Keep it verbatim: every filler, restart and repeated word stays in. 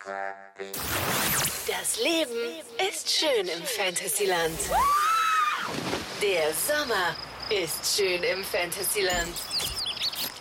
Das Leben ist schön im Fantasyland. Der Sommer ist schön im Fantasyland.